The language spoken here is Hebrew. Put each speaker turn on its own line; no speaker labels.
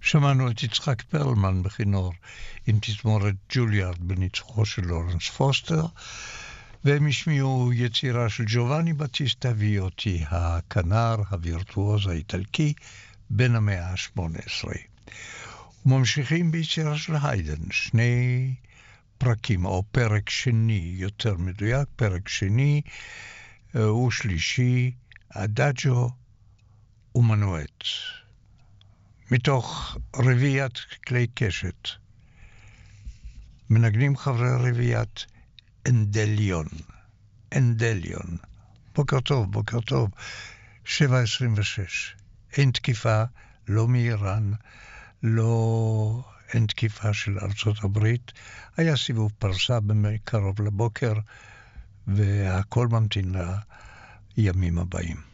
שמענו את יצחק פרלמן בכינור עם תזמורת ג'וליארד בניצוחו של לורנס פוסטר, והם השמיעו יצירה של ג'ובאני בטיסטה ויוטי, הכנר הווירטואוז האיטלקי בן המאה ה-18. וממשיכים ביצירה של היידן, שני פרקים, או פרק שני יותר מדויק, פרק שני ושלישי, אדאג'ו ומנואט. מתוך רביעיית כלי קשת. מנגנים חברי רביעיית אנדליון. אנדליון. בוקר טוב, בוקר טוב. 7:26. אין תקיפה, לא מאיראן, אין תקיפה של ארצות הברית. היה סיבוב פרסה קרוב לבוקר, והכל ממתין לימים הבאים.